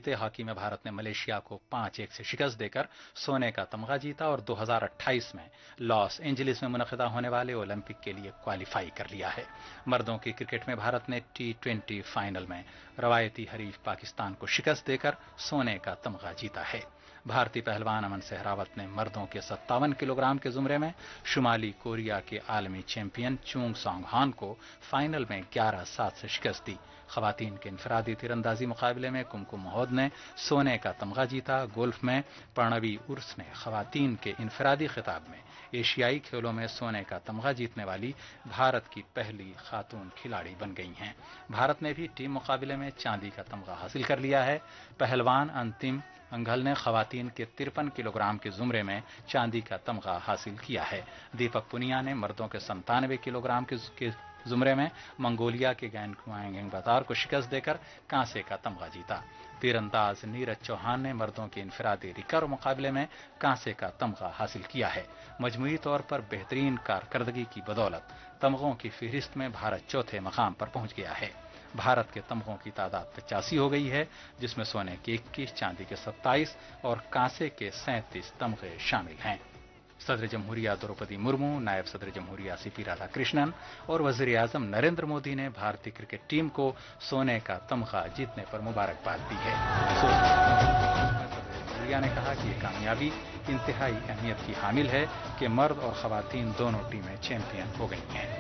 जीते हॉकी में भारत ने मलेशिया को 5-1 से शिकस्त देकर सोने का तमगा जीता और 2028 में लॉस एंजलिस में मुनक़िदा होने वाले ओलंपिक के लिए क्वालिफाई कर लिया है। मर्दों की क्रिकेट में भारत ने T20 फाइनल में रवायती हरीफ पाकिस्तान को शिकस्त देकर सोने का तमगा जीता है। भारतीय पहलवान अमन सहरावत ने मर्दों के 57 किलोग्राम के जुमरे में शुमाली कोरिया के आलमी चैंपियन चूंग सॉन्ग हान को फाइनल में 11-7 से शिकस्त दी। खवातीन के इनफरादी तीरंदाजी मुकाबले में कुमकुम महमूद ने सोने का तमगा जीता। गोल्फ में प्रणवी उर्स ने खवातीन के इनफरादी खिताब में एशियाई खेलों में सोने का तमगा जीतने वाली भारत की पहली खातून खिलाड़ी बन गई हैं। भारत ने भी टीम मुकाबले में चांदी का तमगा हासिल कर लिया है। पहलवान अंतिम अंघल ने खवातीन के 53 किलोग्राम के जुमरे में चांदी का तमगा हासिल किया है। दीपक पुनिया ने मर्दों के 97 किलोग्राम के जुमरे में मंगोलिया के गैन कुआंग बाजार को शिकस्त देकर कांसे का तमगा जीता। तीरंदाज नीरज चौहान ने मर्दों के इनफरादी रिकर्व मुकाबले में कांसे का तमगा हासिल किया है। मजमूई तौर पर बेहतरीन कारकर्दगी की बदौलत तमगों की फहरिस्त में भारत चौथे मकाम पर पहुंच गया है। भारत के तमगों की तादाद 85 हो गई है, जिसमें सोने के 21, चांदी के 27 और कांसे के 37 तमगे शामिल हैं। सदर जमहूरिया द्रौपदी मुर्मू, नायब सदर जमहूरिया सीपी राधाकृष्णन और वजीर आजम नरेंद्र मोदी ने भारतीय क्रिकेट टीम को सोने का तमगा जीतने पर मुबारकबाद दी है। जमहूरिया ने कहा कि यह कामयाबी इंतहाई अहमियत की हामिल है कि मर्द और खवातीन दोनों टीमें चैंपियन हो गई हैं।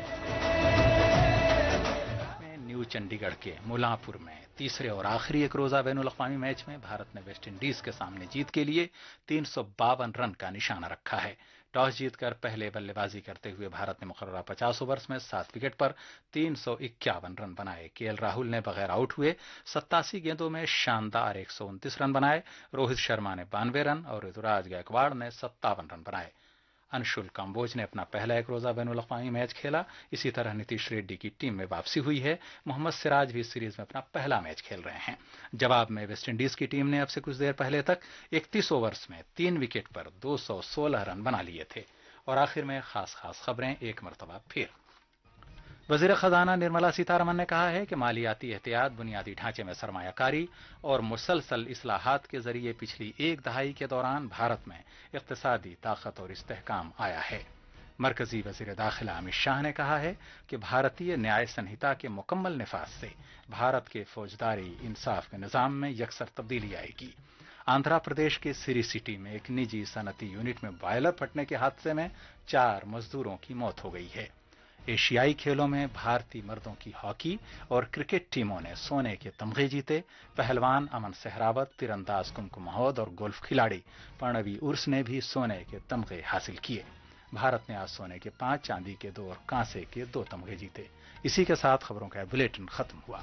न्यू चंडीगढ़ के मुलापुर में तीसरे और आखिरी एक रोजा बैनुल-अक़वामी मैच में भारत ने वेस्ट इंडीज के सामने जीत के लिए 352 रन का निशाना रखा है। टॉस जीतकर पहले बल्लेबाजी करते हुए भारत ने मुकर्ररा 50 ओवर्स में 7 विकेट पर 351 रन बनाए। केएल राहुल ने बगैर आउट हुए 87 गेंदों में शानदार 129 रन बनाए। रोहित शर्मा ने 92 रन और ऋतुराज गायकवाड़ ने 57 रन बनाए। अंशुल काम्बोज ने अपना पहला एक रोजा बैनुल-अक़वामी मैच खेला। इसी तरह नीतीश रेड्डी की टीम में वापसी हुई है। मोहम्मद सिराज भी इस सीरीज में अपना पहला मैच खेल रहे हैं। जवाब में वेस्टइंडीज की टीम ने अब से कुछ देर पहले तक 31 ओवर्स में 3 विकेट पर 216 रन बना लिए थे। और आखिर में खास खबरें एक मरतबा फिर। वजीर खजाना निर्मला सीतारमन ने कहा है कि मालियाती एहतियात, बुनियादी ढांचे में सरमायाकारी और मुसलसल इस्लाहात के जरिए पिछली एक दहाई के दौरान भारत में इक्तिसादी ताकत और इस्तेहकाम आया है। मरकजी वजीर दाखिला अमित शाह ने कहा है कि भारतीय न्याय संहिता के मुकम्मल निफाज से भारत के फौजदारी इंसाफ के निज़ाम में यकसर तब्दीली आएगी। आंध्र प्रदेश के सिरी सिटी में एक निजी सनती यूनिट में बॉयलर फटने के हादसे में 4 मजदूरों की मौत हो गई है। एशियाई खेलों में भारतीय मर्दों की हॉकी और क्रिकेट टीमों ने सोने के तमगे जीते। पहलवान अमन सहरावत, तीरंदाज कुमकुम महमूद और गोल्फ खिलाड़ी प्रणवी उर्स ने भी सोने के तमगे हासिल किए। भारत ने आज सोने के 5, चांदी के 2 और कांसे के 2 तमगे जीते। इसी के साथ खबरों का बुलेटिन खत्म हुआ।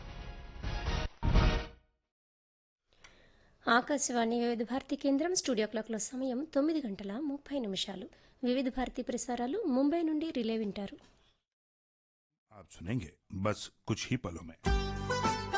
ఆకాశవాణి వివిధ భారతి కేంద్రం స్టూడియో క్లాక్లో సమయం 9:30 వివిధ భారతి ప్రసారాలు ముంబై నుండి రిలే వింటారు. आप सुनेंगे बस कुछ ही पलों में।